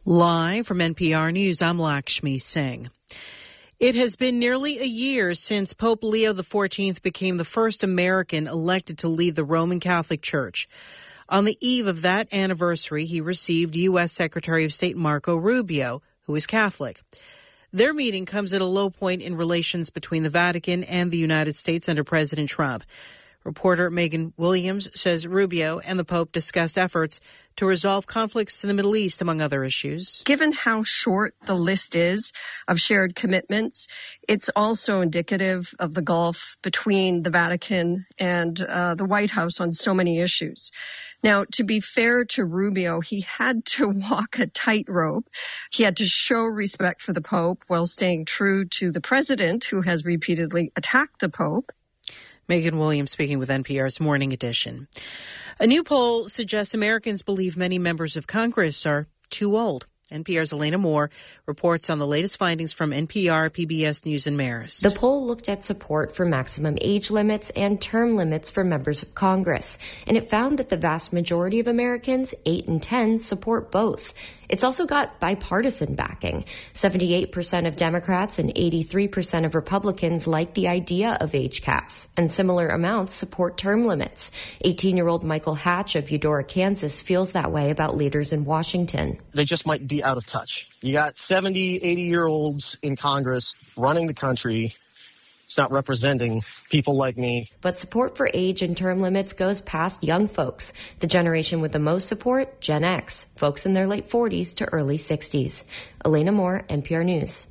Live from NPR News, I'm Lakshmi Singh. It has been nearly a year since Pope Leo XIV became the first American elected to lead the Roman Catholic Church. On the eve of that anniversary, he received U.S. Secretary of State Marco Rubio, who is Catholic. Their meeting comes at a low point in relations between the Vatican and the United States under President Trump. Reporter Megan Williams says Rubio and the Pope discussed efforts to resolve conflicts in the Middle East, among other issues. Given how short the list is of shared commitments, it's also indicative of the gulf between the Vatican and the White House on so many issues. Now, to be fair to Rubio, he had to walk a tightrope. He had to show respect for the Pope while staying true to the president, who has repeatedly attacked the Pope. Megan Williams speaking with NPR's Morning Edition. A new poll suggests Americans believe many members of Congress are too old. NPR's Elena Moore reports on the latest findings from NPR, PBS News, and Marist. The poll looked at support for maximum age limits and term limits for members of Congress, and it found that the vast majority of Americans, 8 in 10, support both. It's also got bipartisan backing. 78% of Democrats and 83% of Republicans like the idea of age caps, and similar amounts support term limits. 18-year-old Michael Hatch of Eudora, Kansas, feels that way about leaders in Washington. They just might be out of touch. You got 70, 80-year-olds in Congress running the country. It's not representing people like me. But support for age and term limits goes past young folks. The generation with the most support, Gen X, folks in their late 40s to early 60s. Elena Moore, NPR News.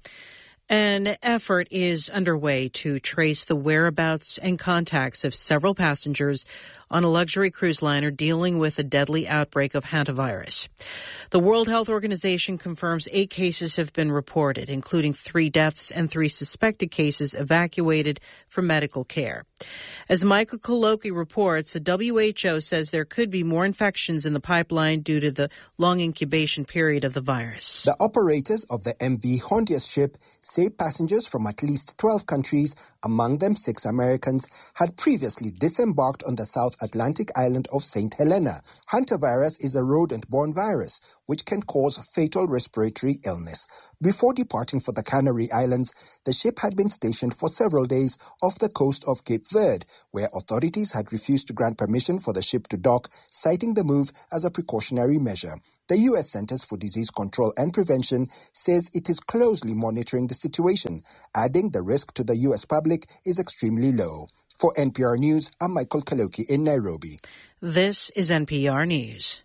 An effort is underway to trace the whereabouts and contacts of several passengers on a luxury cruise liner dealing with a deadly outbreak of hantavirus. The World Health Organization confirms 8 cases have been reported, including 3 deaths and 3 suspected cases evacuated for medical care. As Michael Koloki reports, the WHO says there could be more infections in the pipeline due to the long incubation period of the virus. The operators of the MV Hondias ship say passengers from at least 12 countries, among them 6 Americans, had previously disembarked on the South Atlantic island of St. Helena. Hantavirus is a rodent-borne virus which can cause fatal respiratory illness. Before departing for the Canary Islands, the ship had been stationed for several days off the coast of Cape Verde, where authorities had refused to grant permission for the ship to dock, citing the move as a precautionary measure. The U.S. Centers for Disease Control and Prevention says it is closely monitoring the situation, adding the risk to the U.S. public is extremely low. For NPR News, I'm Michael Kaloki in Nairobi. This is NPR News.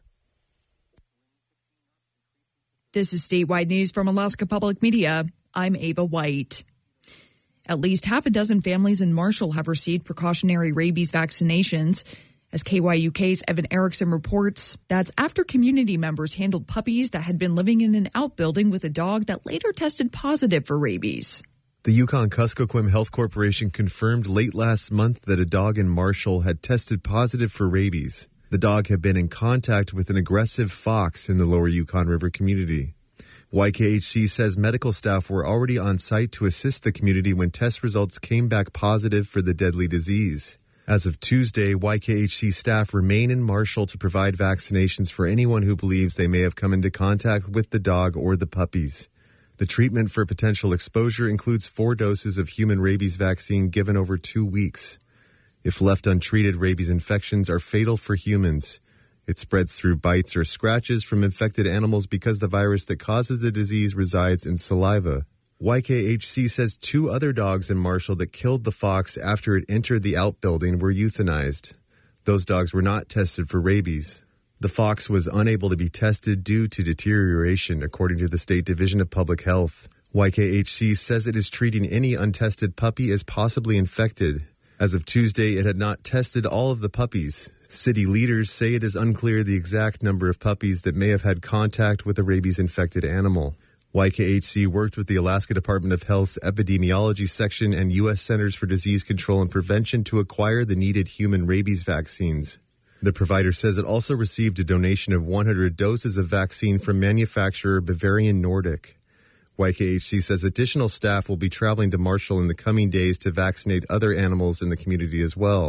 This is statewide news from Alaska Public Media. I'm Ava White. At least half a dozen families in Marshall have received precautionary rabies vaccinations. As KYUK's Evan Erickson reports, that's after community members handled puppies that had been living in an outbuilding with a dog that later tested positive for rabies. The Yukon-Kuskokwim Health Corporation confirmed late last month that a dog in Marshall had tested positive for rabies. The dog had been in contact with an aggressive fox in the lower Yukon River community. YKHC says medical staff were already on site to assist the community when test results came back positive for the deadly disease. As of Tuesday, YKHC staff remain in Marshall to provide vaccinations for anyone who believes they may have come into contact with the dog or the puppies. The treatment for potential exposure includes 4 doses of human rabies vaccine given over 2 weeks. If left untreated, rabies infections are fatal for humans. It spreads through bites or scratches from infected animals because the virus that causes the disease resides in saliva. YKHC says 2 other dogs in Marshall that killed the fox after it entered the outbuilding were euthanized. Those dogs were not tested for rabies. The fox was unable to be tested due to deterioration, according to the State Division of Public Health. YKHC says it is treating any untested puppy as possibly infected. As of Tuesday, it had not tested all of the puppies. City leaders say it is unclear the exact number of puppies that may have had contact with a rabies-infected animal. YKHC worked with the Alaska Department of Health's Epidemiology Section and U.S. Centers for Disease Control and Prevention to acquire the needed human rabies vaccines. The provider says it also received a donation of 100 doses of vaccine from manufacturer Bavarian Nordic. YKHC says additional staff will be traveling to Marshall in the coming days to vaccinate other animals in the community as well.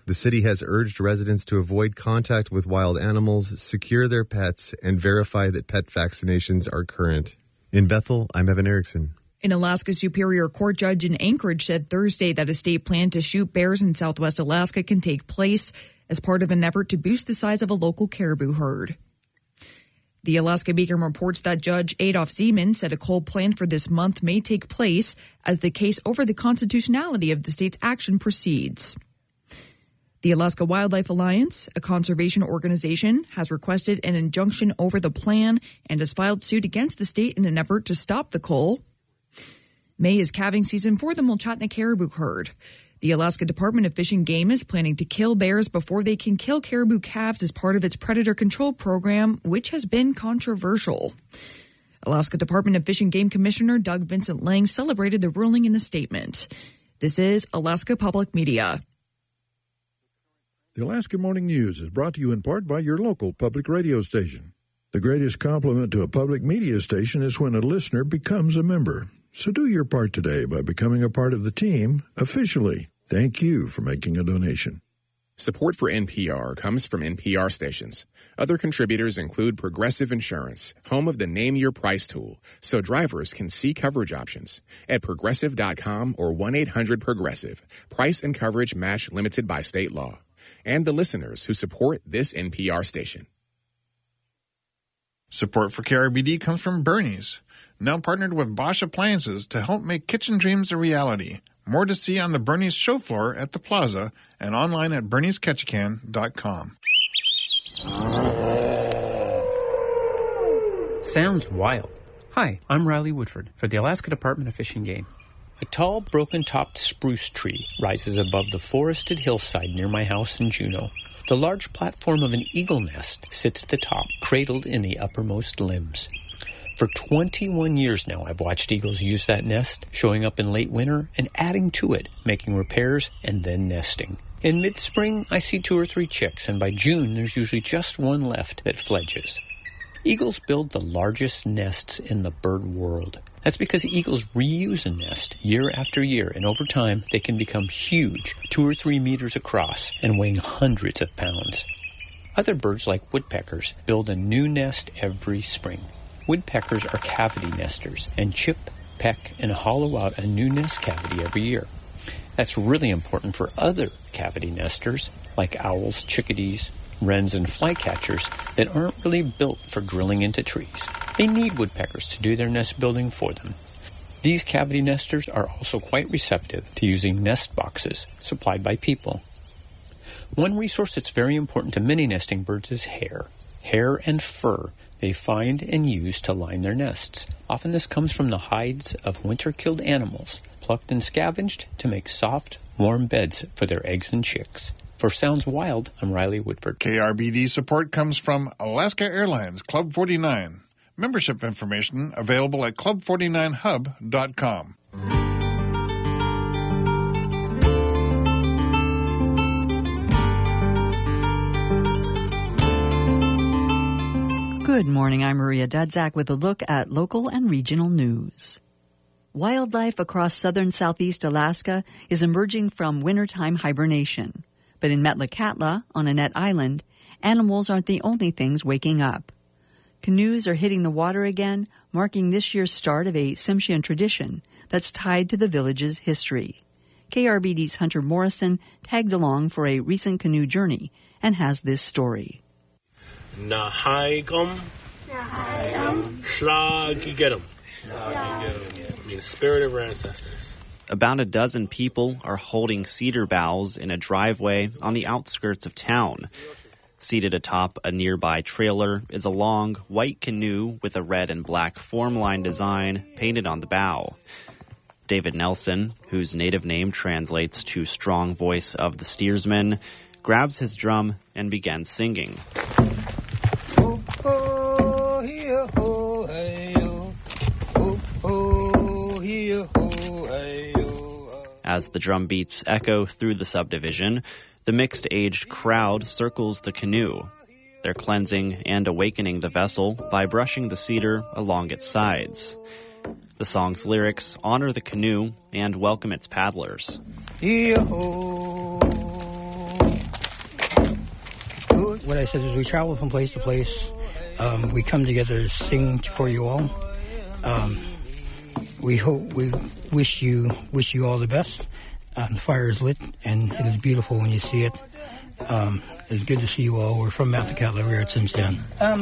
The city has urged residents to avoid contact with wild animals, secure their pets, and verify that pet vaccinations are current. In Bethel, I'm Evan Erickson. An Alaska Superior Court judge in Anchorage said Thursday that a state plan to shoot bears in southwest Alaska can take place as part of an effort to boost the size of a local caribou herd. The Alaska Beacon reports that Judge Adolf Zeman said a cull planned for this month may take place as the case over the constitutionality of the state's action proceeds. The Alaska Wildlife Alliance, a conservation organization, has requested an injunction over the plan and has filed suit against the state in an effort to stop the cull. May is calving season for the Mulchatna caribou herd. The Alaska Department of Fish and Game is planning to kill bears before they can kill caribou calves as part of its predator control program, which has been controversial. Alaska Department of Fish and Game Commissioner Doug Vincent Lang celebrated the ruling in a statement. This is Alaska Public Media. The Alaska Morning News is brought to you in part by your local public radio station. The greatest compliment to a public media station is when a listener becomes a member. So do your part today by becoming a part of the team officially. Thank you for making a donation. Support for NPR comes from NPR stations. Other contributors include Progressive Insurance, home of the Name Your Price tool, so drivers can see coverage options at Progressive.com or 1-800-PROGRESSIVE. Price and coverage match limited by state law. And the listeners who support this NPR station. Support for KRBD comes from Bernie's, now partnered with Bosch Appliances to help make kitchen dreams a reality. More to see on the Bernie's show floor at the Plaza and online at berniesketchikan.com. Sounds wild. Hi, I'm Riley Woodford for the Alaska Department of Fish and Game. A tall, broken-topped spruce tree rises above the forested hillside near my house in Juneau. The large platform of an eagle nest sits at the top, cradled in the uppermost limbs. For 21 years now, I've watched eagles use that nest, showing up in late winter and adding to it, making repairs and then nesting. In mid-spring, I see 2 or 3 chicks, and by June, there's usually just one left that fledges. Eagles build the largest nests in the bird world. That's because eagles reuse a nest year after year, and over time, they can become huge, 2 or 3 meters across, and weighing hundreds of pounds. Other birds, like woodpeckers, build a new nest every spring. Woodpeckers are cavity nesters and chip, peck, and hollow out a new nest cavity every year. That's really important for other cavity nesters, like owls, chickadees, wrens, and flycatchers that aren't really built for drilling into trees. They need woodpeckers to do their nest building for them. These cavity nesters are also quite receptive to using nest boxes supplied by people. One resource that's very important to many nesting birds is hair and fur they find and use to line their nests. Often this comes from the hides of winter-killed animals, plucked and scavenged to make soft, warm beds for their eggs and chicks. For Sounds Wild, I'm Riley Woodford. KRBD support comes from Alaska Airlines Club 49. Membership information available at club49hub.com. Good morning, I'm Maria Dudzak with a look at local and regional news. Wildlife across southern southeast Alaska is emerging from wintertime hibernation. But in Metlakatla, on Annette Island, animals aren't the only things waking up. Canoes are hitting the water again, marking this year's start of a Tsimshian tradition that's tied to the village's history. KRBD's Hunter Morrison tagged along for a recent canoe journey and has this story. Nahaigum, Shlagigedum. Means spirit of our ancestors. About a dozen people are holding cedar boughs in a driveway on the outskirts of town. Seated atop a nearby trailer is a long, white canoe with a red and black form-line design painted on the bow. David Nelson, whose native name translates to strong voice of the steersman, grabs his drum and begins singing. As the drum beats echo through the subdivision, the mixed-aged crowd circles the canoe. They're cleansing and awakening the vessel by brushing the cedar along its sides. The song's lyrics honor the canoe and welcome its paddlers. what I said is we travel from place to place. We come together to sing for you all. We wish you all the best. The fire is lit, and it is beautiful when you see it. It's good to see you all. We're from Metlakatla. We're at Tsimshian.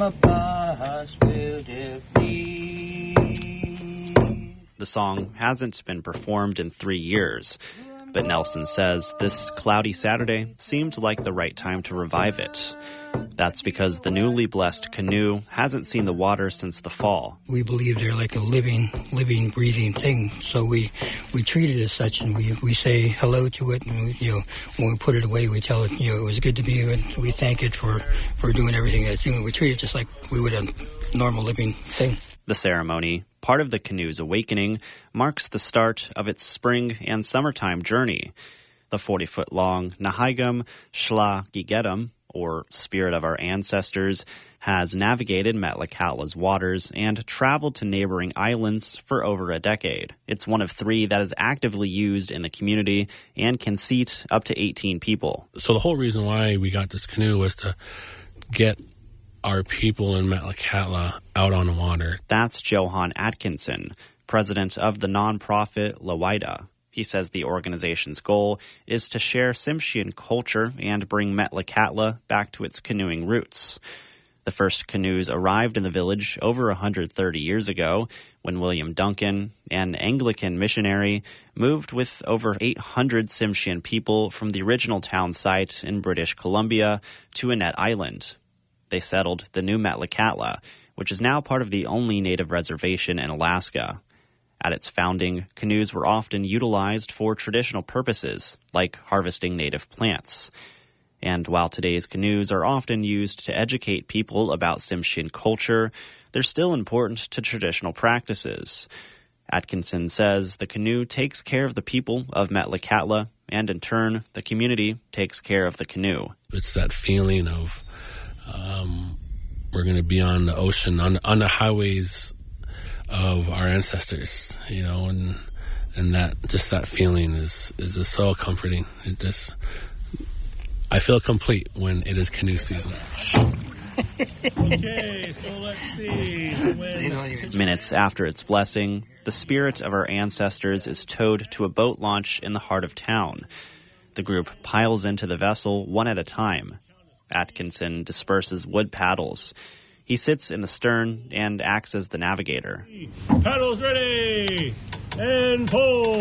The song hasn't been performed in 3 years, but Nelson says this cloudy Saturday seemed like the right time to revive it. That's because the newly blessed canoe hasn't seen the water since the fall. We believe they're like a living, breathing thing. So we treat it as such, and we say hello to it. And when we put it away, we tell it, it was good to be here, and we thank it for doing everything it's doing. We treat it just like we would a normal living thing. The ceremony, part of the canoe's awakening, marks the start of its spring and summertime journey. The 40-foot-long Nahigam Shla Gigetum, or Spirit of Our Ancestors, has navigated Metlakatla's waters and traveled to neighboring islands for over a decade. It's one of 3 that is actively used in the community and can seat up to 18 people. So the whole reason why we got this canoe was to get our people in Metlakatla out on the water. That's Johan Atkinson, president of the nonprofit Lawida. He says the organization's goal is to share Tsimshian culture and bring Metlakatla back to its canoeing roots. The first canoes arrived in the village over 130 years ago when William Duncan, an Anglican missionary, moved with over 800 Tsimshian people from the original town site in British Columbia to Annette Island. They settled the new Metlakatla, which is now part of the only native reservation in Alaska. At its founding, canoes were often utilized for traditional purposes, like harvesting native plants. And while today's canoes are often used to educate people about Tsimshian culture, they're still important to traditional practices. Atkinson says the canoe takes care of the people of Metlakatla, and in turn, the community takes care of the canoe. It's that feeling of we're going to be on the ocean, on the highways of our ancestors, and that just that feeling is just so comforting. I feel complete when it is canoe season. Okay, so let's see. Minutes after its blessing, the spirit of our ancestors is towed to a boat launch in the heart of town. The group piles into the vessel one at a time. Atkinson disperses wood paddles. He sits in the stern and acts as the navigator. Paddles ready! And pull!